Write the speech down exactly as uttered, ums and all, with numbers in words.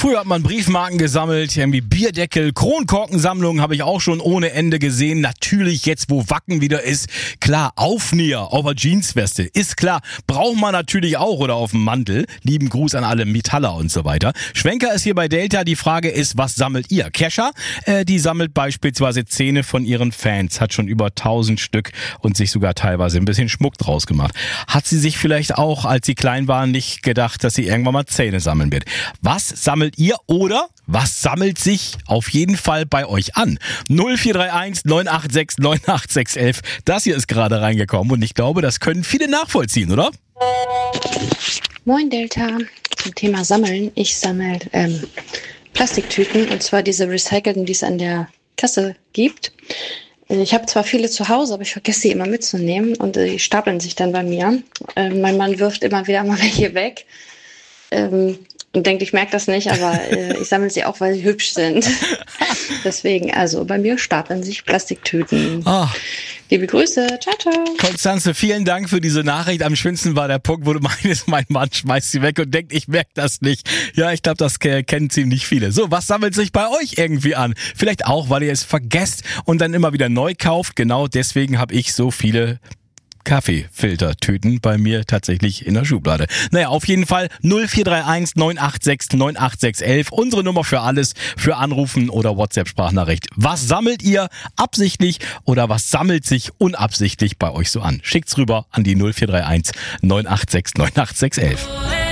Früher hat man Briefmarken gesammelt, irgendwie Bierdeckel, Kronkorkensammlungen habe ich auch schon ohne Ende gesehen. Natürlich jetzt, wo Wacken wieder ist, klar, Aufnäher auf der Jeansweste, ist klar, braucht man natürlich auch oder auf dem Mantel. Lieben Gruß an alle Metaller und so weiter. Schwenker ist hier bei Delta, die Frage ist, was sammelt ihr? Kesha, äh, die sammelt beispielsweise Zähne von ihren Fans, hat schon über tausend Stück und sich sogar teilweise ein bisschen Schmuck draus gemacht. Hat sie sich vielleicht auch, als sie klein waren, nicht gedacht, dass sie irgendwann mal Zähne sammeln wird. Was sammelt ihr oder was sammelt sich auf jeden Fall bei euch an? null vier drei eins neun acht sechs neun acht sechs eins. Das hier ist gerade reingekommen und ich glaube, das können viele nachvollziehen, oder? Moin Delta, zum Thema Sammeln. Ich sammle ähm, Plastiktüten und zwar diese recycelten, die es an der Kasse gibt. Ich habe zwar viele zu Hause, aber ich vergesse sie immer mitzunehmen und die stapeln sich dann bei mir. Ähm, mein Mann wirft immer wieder mal welche weg. Ähm, und denkt, ich merke das nicht, aber äh, ich sammle sie auch, weil sie hübsch sind. Deswegen, also bei mir stapeln sich Plastiktüten. Oh. Liebe Grüße, ciao, ciao. Konstanze, vielen Dank für diese Nachricht. Am schönsten war der Punkt, wo du meinst, mein Mann schmeißt sie weg und denkt, ich merke das nicht. Ja, ich glaube, das kennen ziemlich viele. So, was sammelt sich bei euch irgendwie an? Vielleicht auch, weil ihr es vergesst und dann immer wieder neu kauft. Genau deswegen habe ich so viele Kaffeefiltertüten bei mir tatsächlich in der Schublade. Naja, auf jeden Fall null vier drei eins neun acht sechs neun acht sechs eins. Unsere Nummer für alles, für Anrufen oder WhatsApp-Sprachnachricht. Was sammelt ihr absichtlich oder was sammelt sich unabsichtlich bei euch so an? Schickt's rüber an die null vier drei eins neun acht sechs neun acht sechs eins.